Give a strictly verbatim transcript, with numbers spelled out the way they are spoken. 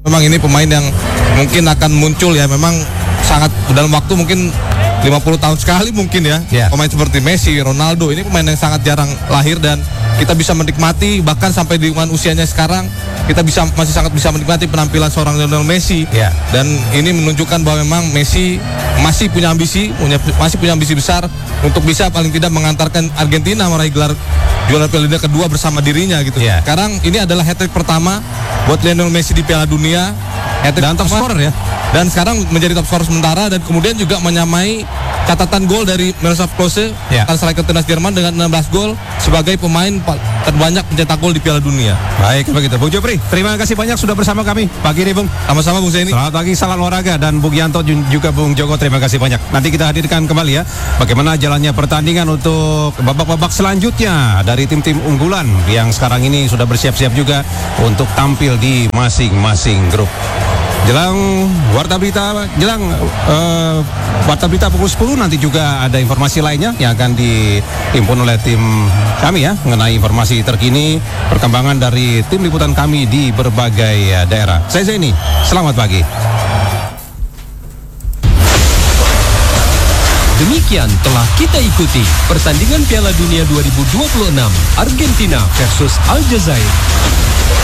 Memang ini pemain yang mungkin akan muncul ya, memang sangat dalam waktu mungkin lima puluh tahun sekali mungkin ya. Yeah. Pemain seperti Messi, Ronaldo, ini pemain yang sangat jarang lahir dan kita bisa menikmati bahkan sampai dengan usianya sekarang kita bisa masih sangat bisa menikmati penampilan seorang Lionel Messi. Yeah. Dan ini menunjukkan bahwa memang Messi masih punya ambisi, punya, masih punya ambisi besar untuk bisa paling tidak mengantarkan Argentina meraih gelar juara Piala Dunia kedua bersama dirinya gitu. Yeah. Sekarang ini adalah hat-trick pertama buat Lionel Messi di Piala Dunia. Hat-trick Dan top pertama. scorer ya. Dan sekarang menjadi top scorer sementara dan kemudian juga menyamai catatan gol dari Miroslav Klose, Ya. striker timnas Jerman dengan enam belas gol sebagai pemain terbanyak pencetak gol di Piala Dunia. Baik, begitu. Bung Jopri, terima kasih banyak sudah bersama kami pagi ini, Bung. Sama-sama Bung Zaini. Selamat pagi, salam olahraga. Dan Bung Yanto juga Bung Joko, terima kasih banyak. Nanti kita hadirkan kembali ya bagaimana jalannya pertandingan untuk babak-babak selanjutnya dari tim-tim unggulan yang sekarang ini sudah bersiap-siap juga untuk tampil di masing-masing grup. Jelang warta berita, jelang uh, warta berita pukul sepuluh nanti juga ada informasi lainnya yang akan dihimpun oleh tim kami ya mengenai informasi terkini perkembangan dari tim liputan kami di berbagai uh, daerah. Saya Zaini, selamat pagi. Demikian telah kita ikuti pertandingan Piala Dunia dua ribu dua puluh enam Argentina versus Aljazair.